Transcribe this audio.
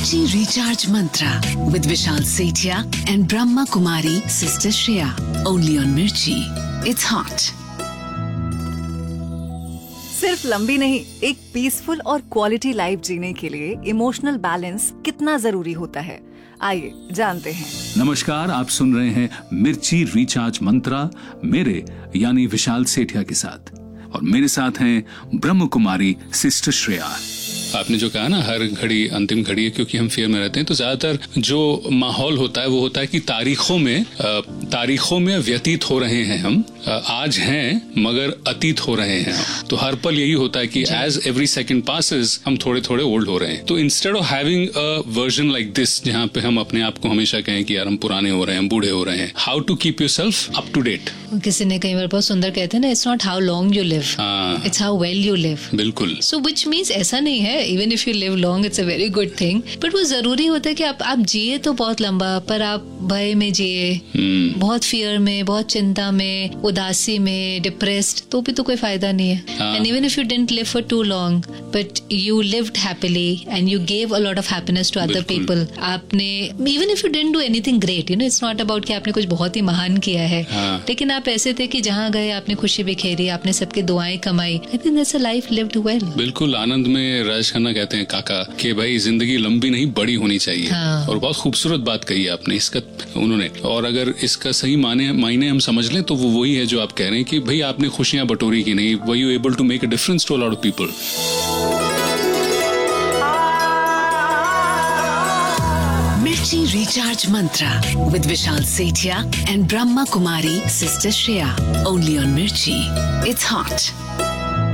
Mirchi Recharge Mantra with Vishal Sethia and Brahma Kumari Sister Shreya. Only on Mirchi. It's hot. सिर्फ लंबी नहीं, एक peaceful और quality life जीने के लिए इमोशनल बैलेंस कितना जरूरी होता है, आइए जानते हैं। नमस्कार, आप सुन रहे हैं मिर्ची रिचार्ज मंत्रा मेरे यानी विशाल सेठिया के साथ, और मेरे साथ हैं ब्रह्म कुमारी सिस्टर श्रेया। आपने जो कहा ना, हर घड़ी अंतिम घड़ी है, क्योंकि हम फियर में रहते हैं, तो ज्यादातर जो माहौल होता है वो होता है कि तारीखों में व्यतीत हो रहे हैं हम, आज हैं मगर अतीत हो रहे हैं हम। तो हर पल यही होता है कि एज एवरी सेकंड पासेस हम थोड़े थोड़े ओल्ड हो रहे हैं। तो instead of having a version like this, जहाँ पे हम अपने आप को हमेशा कहें कि यार हम पुराने हो रहे हैं, हम बूढ़े हो रहे हैं, how to keep yourself up to date. किसी ने कई बार बहुत सुंदर कहते हैं ना, it's not how long you live, it's how well you live. बिल्कुल। सो विच मीन्स ऐसा नहीं है even if you live long it's a very good thing, but वो जरूरी होता है कि आप जिए तो बहुत लंबा, पर आप भय में जिए, बहुत फियर में, बहुत चिंता में, उदासी में, डिप्रेस्ड, तो भी तो कोई फायदा नहीं है। And even if you didn't live for to long but you lived happily and you gave a lot of happiness to other people. आपने even if you didn't do anything great, you know, it's not about कि आपने कुछ बहुत ही महान किया है, लेकिन आप ऐसे थे कि जहाँ गए आपने खुशी बिखेरी, आपने सबकी दुआएं कमाई। I think that's a life lived well. बिल्कुल। आनंद में राजेश खन्ना कहते हैं काका कि भाई जिंदगी लंबी नहीं बड़ी होनी चाहिए। और बहुत खूबसूरत बात कही आपने इसका उन्होंने। और अगर इसका सही मायने हम समझ लें तो वो वही है जो आप कह रहे हैं कि भाई आपने खुशियां बटोरी की नहीं, were you able to make a difference to a lot of people. Mirchi Recharge Mantra with Vishal Sethia and Brahma Kumari Sister Shreya. Only on Mirchi. It's hot.